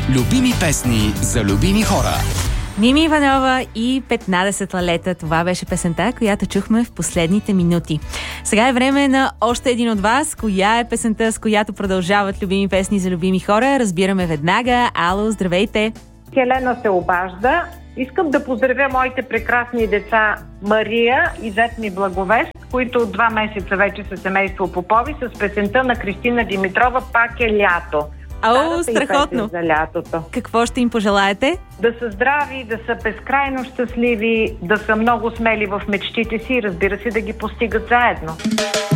Любими песни за любими хора. Мими Иванова и 15 лета. Това беше песента, която чухме в последните минути. Сега е време на още един от вас. Коя е песента, с която продължават любими песни за любими хора? Разбираме веднага. Ало, здравейте! Хелена се обажда. Искам да поздравя моите прекрасни деца Мария и зет ми Благовест, които от 2 месеца вече са семейство Попови, с песента на Кристина Димитрова "Пак е лято". О, страхотно! За лятото. Какво ще им пожелаете? Да са здрави, да са безкрайно щастливи, да са много смели в мечтите си и, разбира се, да ги постигат заедно.